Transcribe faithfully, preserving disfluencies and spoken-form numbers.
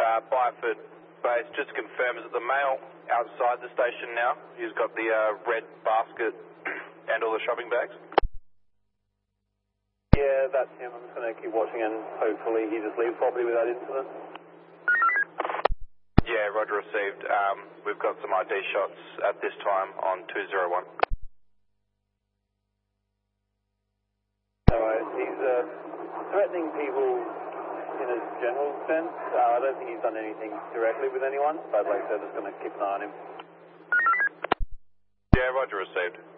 Uh, Byford base, just to confirm, is it the male outside the station now? He's got the uh, red basket and all the shopping bags? Yeah, that's him. I'm just going to keep watching and hopefully he just leaves properly without incident. Yeah, roger received. Um, we've got some I D shots at this time on two zero one. Alright, he's uh, threatening people in a general sense. Uh, I don't think he's done anything directly with anyone, but like I said, just going to keep an eye on him. Yeah, roger received.